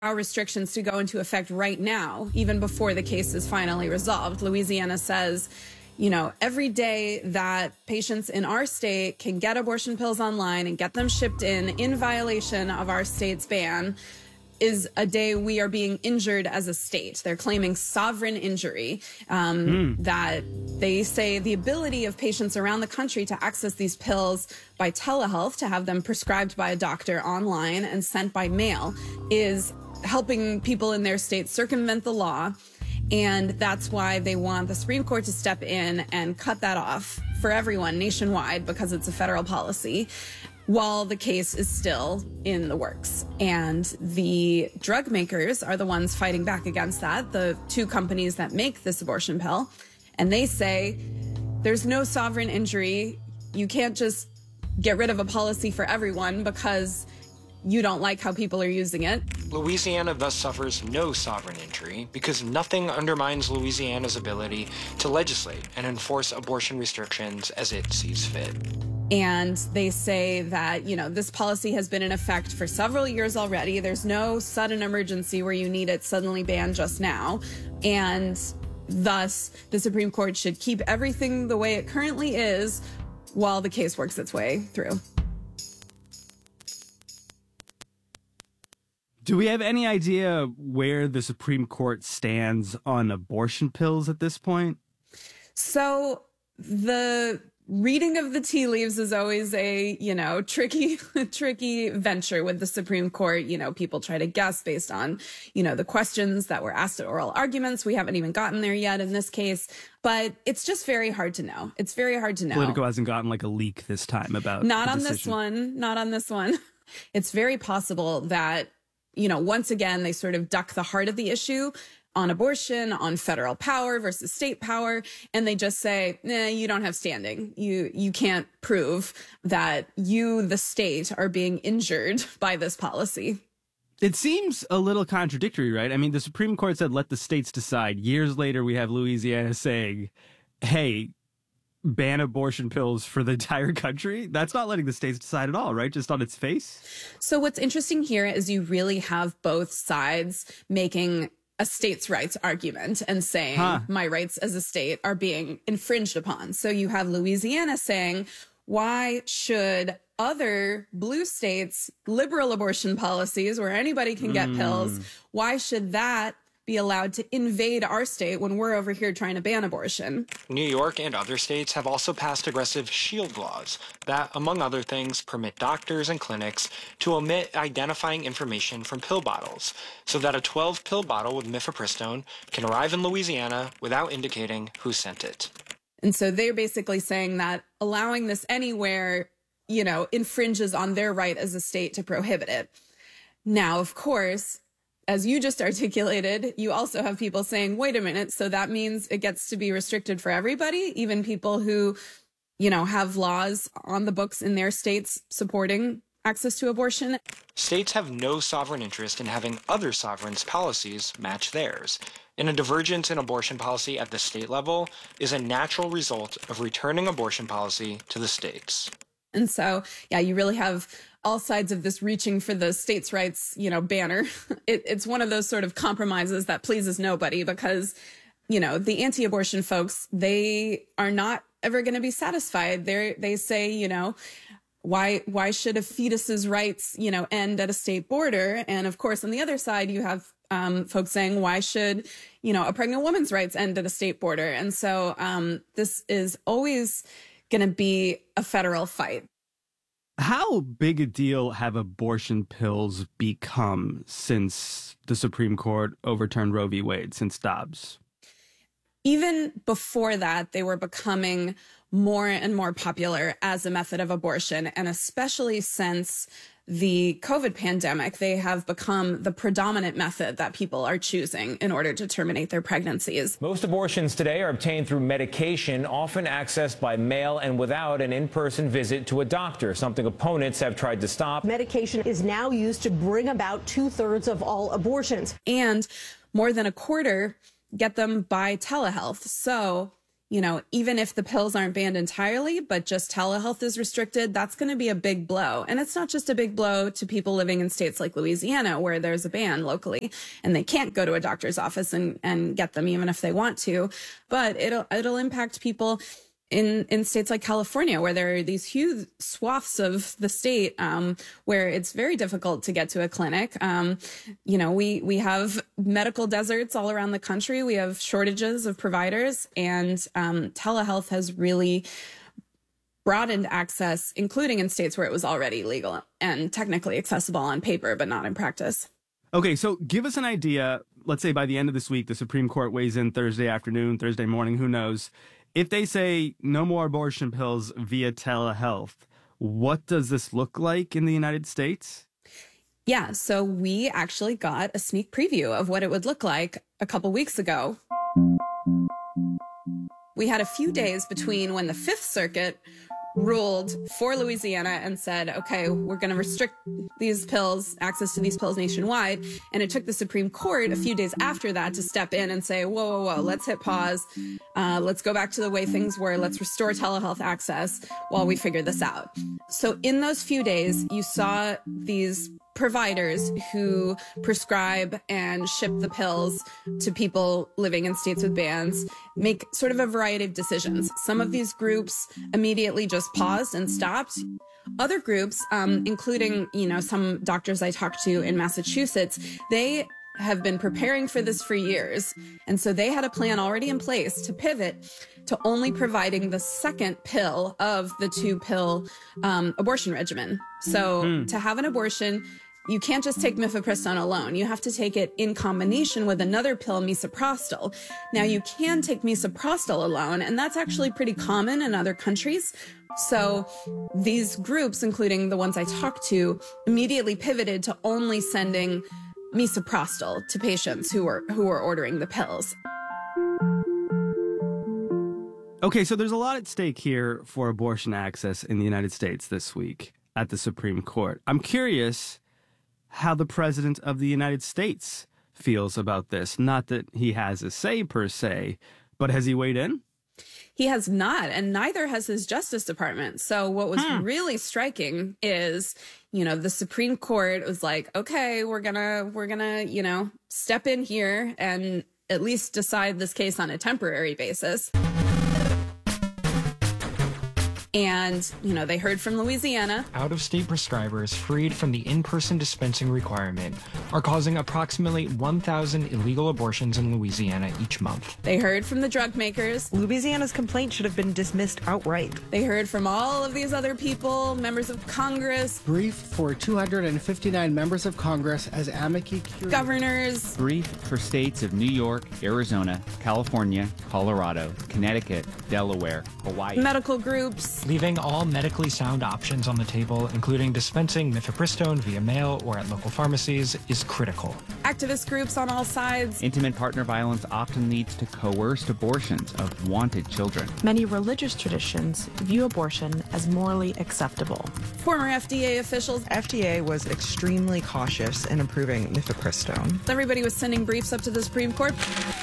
allow restrictions to go into effect right now, even before the case is finally resolved. Louisiana says, every day that patients in our state can get abortion pills online and get them shipped in violation of our state's ban is a day we are being injured as a state. They're claiming sovereign injury, that they say the ability of patients around the country to access these pills by telehealth, to have them prescribed by a doctor online and sent by mail, is helping people in their state circumvent the law. And that's why they want the Supreme Court to step in and cut that off for everyone nationwide, because it's a federal policy, while the case is still in the works. And the drug makers are the ones fighting back against that, the two companies that make this abortion pill. And they say there's no sovereign injury. You can't just get rid of a policy for everyone because you don't like how people are using it. Louisiana thus suffers no sovereign injury because nothing undermines Louisiana's ability to legislate and enforce abortion restrictions as it sees fit. And they say that, this policy has been in effect for several years already. There's no sudden emergency where you need it suddenly banned just now. And thus, the Supreme Court should keep everything the way it currently is while the case works its way through. Do we have any idea where the Supreme Court stands on abortion pills at this point? So the reading of the tea leaves is always a, tricky venture with the Supreme Court. People try to guess based on, the questions that were asked at oral arguments. We haven't even gotten there yet in this case, but it's just very hard to know. It's very hard to know. Politico hasn't gotten like a leak this time about Not on this one. It's very possible that, once again, they sort of duck the heart of the issue on abortion, on federal power versus state power. And they just say, you don't have standing. You can't prove that you, the state, are being injured by this policy. It seems a little contradictory, right? I mean, the Supreme Court said, let the states decide. Years later, we have Louisiana saying, hey, ban abortion pills for the entire country. That's not letting the states decide at all, right? Just on its face. So what's interesting here is you really have both sides making a states' rights argument and saying my rights as a state are being infringed upon. So you have Louisiana saying, why should other blue states' liberal abortion policies where anybody can get pills, why should that be allowed to invade our state when we're over here trying to ban abortion? New York and other states have also passed aggressive shield laws that, among other things, permit doctors and clinics to omit identifying information from pill bottles, so that a 12-pill bottle with mifepristone can arrive in Louisiana without indicating who sent it. And so they're basically saying that allowing this anywhere, infringes on their right as a state to prohibit it. Now, of course, as you just articulated, you also have people saying, wait a minute, so that means it gets to be restricted for everybody, even people who, have laws on the books in their states supporting access to abortion? States have no sovereign interest in having other sovereigns' policies match theirs. And a divergence in abortion policy at the state level is a natural result of returning abortion policy to the states. And so, you really have all sides of this reaching for the states' rights, banner. It's one of those sort of compromises that pleases nobody because, the anti-abortion folks, they are not ever going to be satisfied. They say, why should a fetus's rights, end at a state border? And of course, on the other side, you have folks saying, why should, a pregnant woman's rights end at a state border? And so this is always going to be a federal fight. How big a deal have abortion pills become since the Supreme Court overturned Roe v. Wade, since Dobbs? Even before that, they were becoming more and more popular as a method of abortion. And especially since the COVID pandemic, they have become the predominant method that people are choosing in order to terminate their pregnancies. Most abortions today are obtained through medication, often accessed by mail and without an in-person visit to a doctor, something opponents have tried to stop. Medication is now used to bring about 2/3 of all abortions. And more than a quarter get them by telehealth. So, even if the pills aren't banned entirely, but just telehealth is restricted, that's going to be a big blow. And it's not just a big blow to people living in states like Louisiana, where there's a ban locally and they can't go to a doctor's office and get them even if they want to, but it'll impact people in states like California, where there are these huge swaths of the state where it's very difficult to get to a clinic. We have medical deserts all around the country. We have shortages of providers, and telehealth has really broadened access, including in states where it was already legal and technically accessible on paper, but not in practice. Okay, so give us an idea. Let's say by the end of this week, the Supreme Court weighs in Thursday afternoon, Thursday morning, who knows? If they say no more abortion pills via telehealth, what does this look like in the United States? Yeah, so we actually got a sneak preview of what it would look like a couple weeks ago. We had a few days between when the Fifth Circuit ruled for Louisiana and said, okay, we're going to restrict these pills, access to these pills nationwide. And it took the Supreme Court a few days after that to step in and say, whoa, let's hit pause. Let's go back to the way things were. Let's restore telehealth access while we figure this out. So in those few days, you saw these providers who prescribe and ship the pills to people living in states with bans make sort of a variety of decisions. Some of these groups immediately just paused and stopped. Other groups, including, some doctors I talked to in Massachusetts, they have been preparing for this for years. And so they had a plan already in place to pivot to only providing the second pill of the 2-pill abortion regimen. So to have an abortion, you can't just take mifepristone alone. You have to take it in combination with another pill, misoprostol. Now, you can take misoprostol alone, and that's actually pretty common in other countries. So these groups, including the ones I talked to, immediately pivoted to only sending misoprostol to patients who were ordering the pills. Okay, so there's a lot at stake here for abortion access in the United States this week at the Supreme Court. I'm curious how the President of the United States feels about this. Not that he has a say per se, but has he weighed in? He has not, and neither has his Justice Department. So what was really striking is, the Supreme Court was like, okay, we're gonna, step in here and at least decide this case on a temporary basis. And, they heard from Louisiana. Out-of-state prescribers freed from the in-person dispensing requirement are causing approximately 1,000 illegal abortions in Louisiana each month. They heard from the drug makers. Louisiana's complaint should have been dismissed outright. They heard from all of these other people, members of Congress. Brief for 259 members of Congress as amici curiae. Governors. Brief for states of New York, Arizona, California, Colorado, Connecticut, Delaware, Hawaii. Medical groups. Leaving all medically sound options on the table, including dispensing mifepristone via mail or at local pharmacies, is critical. Activist groups on all sides. Intimate partner violence often leads to coerced abortions of wanted children. Many religious traditions view abortion as morally acceptable. Former FDA officials. FDA was extremely cautious in approving mifepristone. Everybody was sending briefs up to the Supreme Court.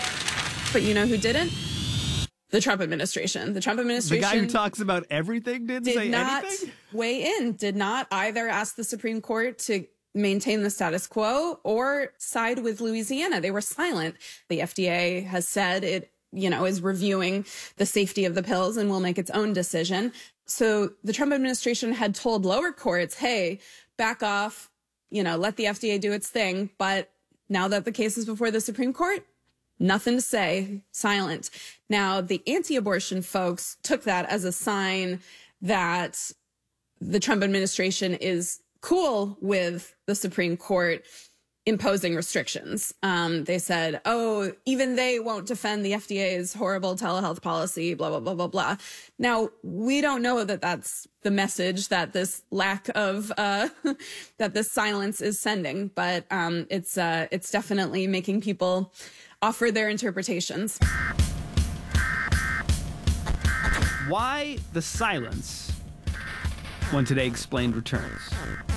But you know who didn't? The Trump administration. The Trump administration. The guy who talks about everything did say not anything? Weigh in, did not either ask the Supreme Court to maintain the status quo or side with Louisiana. They were silent. The FDA has said it, is reviewing the safety of the pills and will make its own decision. So the Trump administration had told lower courts, hey, back off, let the FDA do its thing. But now that the case is before the Supreme Court, nothing to say, silent. Now, the anti-abortion folks took that as a sign that the Trump administration is cool with the Supreme Court imposing restrictions. They said, oh, even they won't defend the FDA's horrible telehealth policy, blah, blah, blah, blah, blah. Now, we don't know that that's the message that this lack of, that this silence is sending, but it's definitely making people offer their interpretations. Why the silence when Today Explained returns?